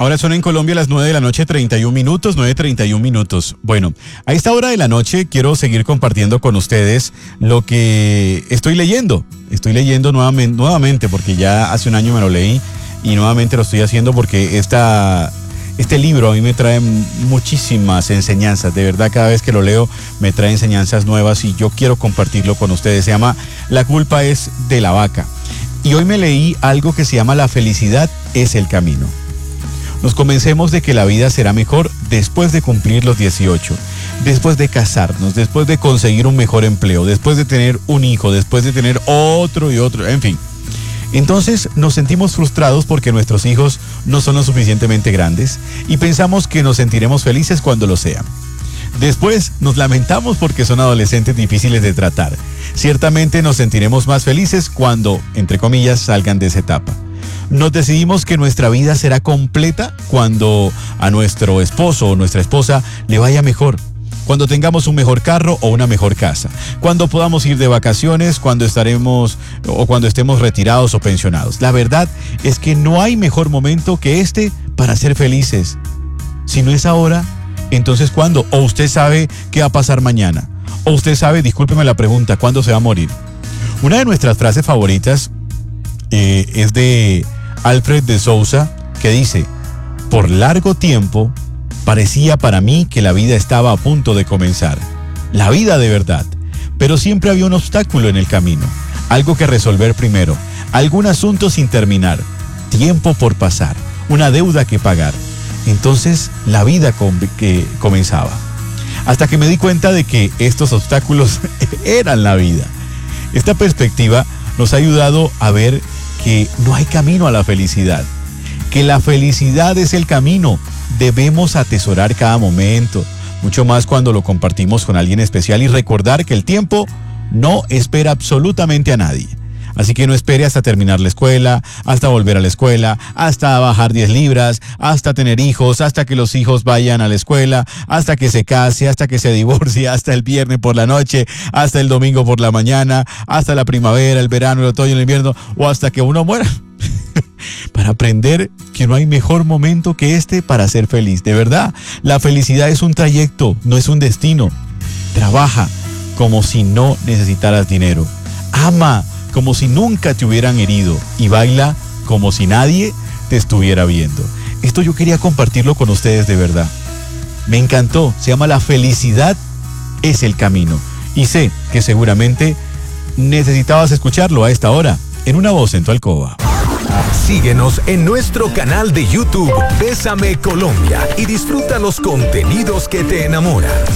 Ahora son en Colombia las 9 de la noche, 31 minutos, 9:31 minutos. Bueno, a esta hora de la noche quiero seguir compartiendo con ustedes lo que estoy leyendo. Estoy leyendo nuevamente porque ya hace un año me lo leí y nuevamente lo estoy haciendo porque este libro a mí me trae muchísimas enseñanzas. De verdad, cada vez que lo leo me trae enseñanzas nuevas y yo quiero compartirlo con ustedes. Se llama La culpa es de la vaca. Y hoy me leí algo que se llama La felicidad es el camino. Nos convencemos de que la vida será mejor después de cumplir los 18, después de casarnos, después de conseguir un mejor empleo, después de tener un hijo, después de tener otro y otro, en fin. Entonces nos sentimos frustrados porque nuestros hijos no son lo suficientemente grandes y pensamos que nos sentiremos felices cuando lo sean. Después nos lamentamos porque son adolescentes difíciles de tratar. Ciertamente nos sentiremos más felices cuando, entre comillas, salgan de esa etapa. Nos decidimos que nuestra vida será completa cuando a nuestro esposo o nuestra esposa le vaya mejor, cuando tengamos un mejor carro o una mejor casa, cuando podamos ir de vacaciones, cuando estemos retirados o pensionados. La verdad es que no hay mejor momento que este para ser felices. Si no es ahora, entonces ¿cuándo? O usted sabe qué va a pasar mañana. O usted sabe, discúlpeme la pregunta, ¿cuándo se va a morir? Una de nuestras frases favoritas es de Alfred de Souza, que dice: por largo tiempo parecía para mí que la vida estaba a punto de comenzar, la vida de verdad, pero siempre había un obstáculo en el camino, algo que resolver primero, algún asunto sin terminar, tiempo por pasar, una deuda que pagar. Entonces la vida que comenzaba, hasta que me di cuenta de que estos obstáculos eran la vida. Esta perspectiva nos ha ayudado a ver que no hay camino a la felicidad, que la felicidad es el camino. Debemos atesorar cada momento, mucho más cuando lo compartimos con alguien especial, y recordar que el tiempo no espera absolutamente a nadie. Así que no espere hasta terminar la escuela, hasta volver a la escuela, hasta bajar 10 libras, hasta tener hijos, hasta que los hijos vayan a la escuela, hasta que se case, hasta que se divorcie, hasta el viernes por la noche, hasta el domingo por la mañana, hasta la primavera, el verano, el otoño, el invierno, o hasta que uno muera. Para aprender que no hay mejor momento que este para ser feliz. De verdad, la felicidad es un trayecto, no es un destino. Trabaja como si no necesitaras dinero. Ama como si nunca te hubieran herido y baila como si nadie te estuviera viendo. Esto yo quería compartirlo con ustedes de verdad. Me encantó, se llama La felicidad es el camino. Y sé que seguramente necesitabas escucharlo a esta hora, en Una Voz en tu Alcoba. Síguenos en nuestro canal de YouTube Bésame Colombia y disfruta los contenidos que te enamoran.